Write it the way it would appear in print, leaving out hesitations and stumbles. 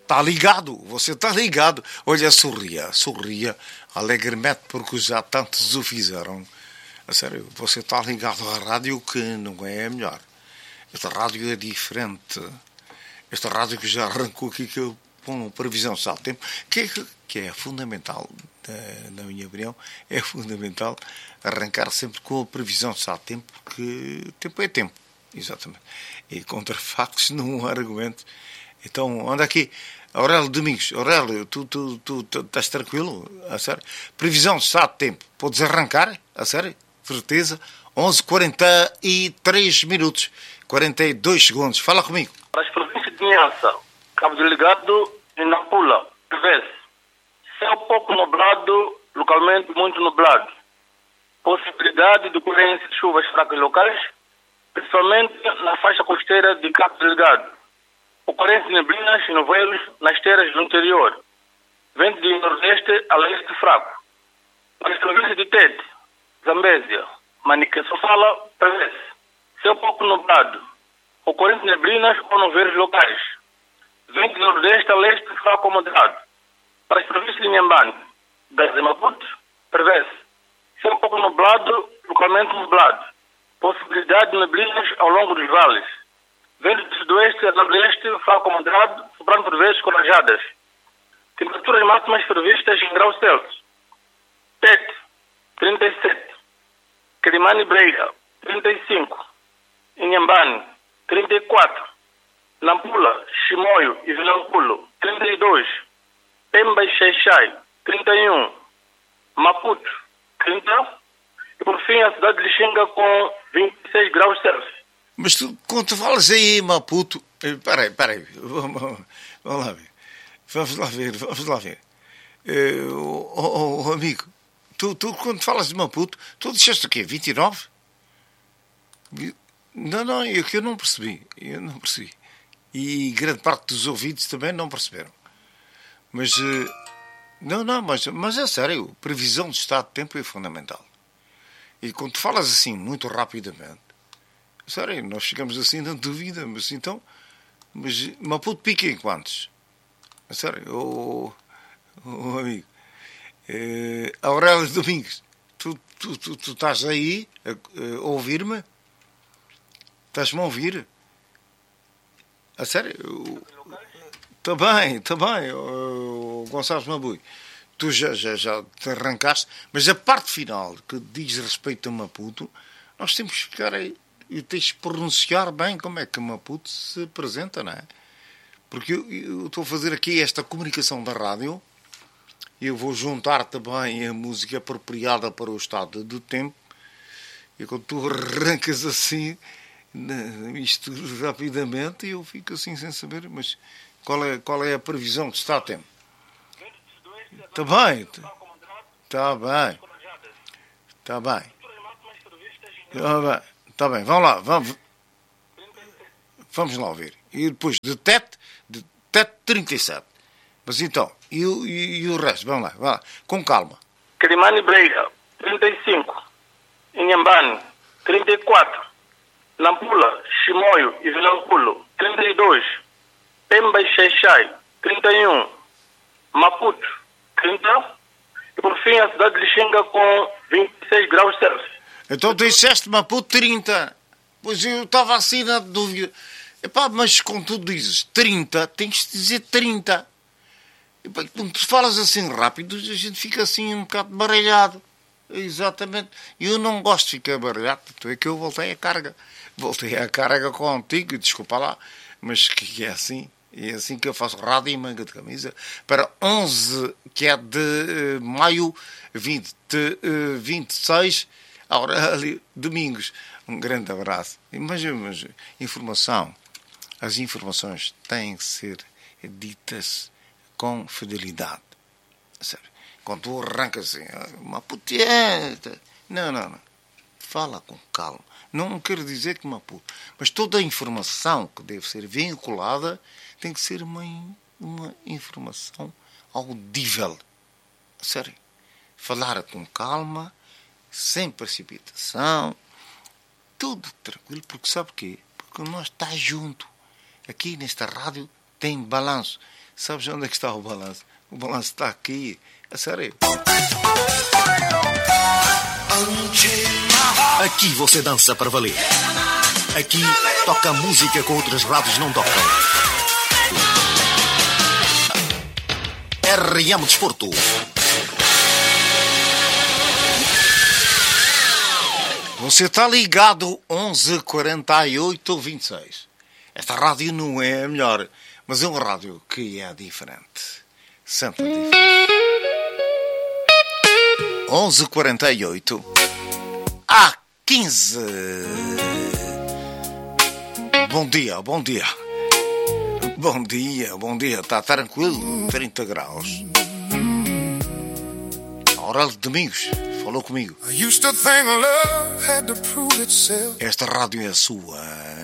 Está ligado, você está ligado. Olha, sorria alegremente, porque já tantos o fizeram. A sério, você está ligado à rádio que não é a melhor. Esta rádio é diferente. Esta rádio que já arrancou aqui com previsão de tempo, que é fundamental, na minha opinião, é fundamental arrancar sempre com a previsão de tempo, porque tempo é tempo, exatamente. E contra factos não há argumentos. Então, anda aqui. Aurélio Domingos, Aurélio, tu estás tranquilo? A sério? Previsão de tempo, podes arrancar? A sério? Certeza? 11h43 minutos, 42 segundos. Fala comigo. Para as províncias de Nhança, Cabo Delgado e Nampula, prevê-se céu pouco nublado, localmente muito nublado. Possibilidade de ocorrência de chuvas fracas locais, principalmente na faixa costeira de Cabo Delgado. Ocorrência de neblinas e nevoeiros nas terras do interior. Vento de nordeste a leste fraco. Para as províncias de Tete, Zambésia, Manica e Sofala, prevê-se céu pouco nublado. Ocorrência de neblinas ou nevoeiros locais. Vento de nordeste a leste fraco ou moderado. Para as províncias de Inhambane, Gaza e Maputo, prevê-se céu pouco nublado, localmente nublado. Possibilidade de neblinas ao longo dos vales. Vento do sudoeste a nordeste, fraco ou moderado, soprando por vezes com rajadas. Temperaturas máximas previstas em graus Celsius. Tete, 37. Quelimane e Breira, 35. Inhambane, 34. Nampula, Chimoio e Vilanculo, 32. Pemba e Xai-Xai, 31. Maputo, 30. E por fim a cidade de Lixinga com 26 graus Celsius. Mas tu, quando tu falas aí em Maputo... Peraí. Vamos lá ver. Amigo, tu quando falas de Maputo, tu disseste o quê? 29? Não, eu não percebi. E grande parte dos ouvidos também não perceberam. Mas... mas é sério, previsão de estado de tempo é fundamental. E quando tu falas assim, muito rapidamente, sério, nós chegamos assim na dúvida, mas Maputo pica em quantos? Sério, amigo. Aurélio Domingos, tu estás aí a ouvir-me? Estás-me a ouvir? A sério? Está bem, Gonçalves Mabui. Tu já te arrancaste, mas a parte final que diz respeito a Maputo, nós temos que ficar aí e tens de pronunciar bem como é que Maputo se apresenta, não é? Porque eu estou a fazer aqui esta comunicação da rádio e eu vou juntar também a música apropriada para o estado do tempo, e quando tu arrancas assim isto rapidamente, eu fico assim sem saber, mas qual é a previsão de estado de tempo? Está bem. Vamos lá ver. E depois de Tete 37. Mas então, e o resto? Vamos lá. Com calma. Quelimane e Breira, 35. Inhambane, 34. Nampula, Chimoio e Vilanculo, 32. Pemba e Xai-Xai, 31. Maputo, 30. E por fim a cidade de Lixinga com 26 graus Celsius. Então tu disseste Maputo 30. Pois eu estava assim na dúvida. Epá, mas quando tu dizes 30, tens de dizer 30. Epá, quando tu falas assim rápido, a gente fica assim um bocado baralhado. Exatamente. Eu não gosto de ficar baralhado. Então é que eu voltei à carga. Voltei à carga contigo, desculpa lá. Mas que é assim. É assim que eu faço rádio e manga de camisa. Para 11, que é de maio 2026, Aurélio Domingos. Um grande abraço. Mas informação. As informações têm que ser ditas com fidelidade. Sério. Quando tu arrancas assim, uma putieta. Não. Fala com calma. Não quero dizer que Maputo. Mas toda a informação que deve ser vinculada tem que ser uma informação audível. Sério. Falar com calma, sem precipitação, tudo tranquilo, porque sabe o quê? Porque nós estamos juntos. Aqui nesta rádio tem balanço. Sabes onde é que está o balanço? O balanço está aqui. É sério. Aqui você dança para valer. Aqui toca música que outras rádios não tocam. RM Desporto. Você está ligado 114826. Esta rádio não é a melhor, mas é uma rádio que é diferente. Sempre diferente. 1148 a 15. Bom dia, bom dia. Bom dia, bom dia. Está tranquilo? 30 graus. Aurélio de Domingos falou comigo. Esta rádio é sua.